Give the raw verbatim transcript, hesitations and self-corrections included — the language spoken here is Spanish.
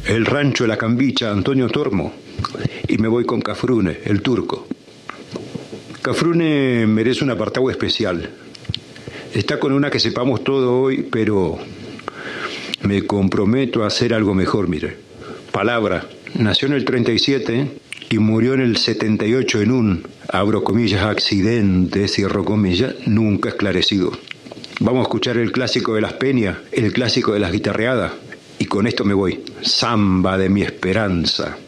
el rancho de la Cambicha, Antonio Tormo, y me voy con Cafrune, el turco. Cafrune merece un apartado especial. Está con una que sepamos todo hoy, pero me comprometo a hacer algo mejor, mire. Palabra, nació en el treinta y siete y murió en el setenta y ocho en un, abro comillas, accidente, cierro comillas, nunca esclarecido. Vamos a escuchar el clásico de las peñas, el clásico de las guitarreadas, y con esto me voy. Samba de mi esperanza.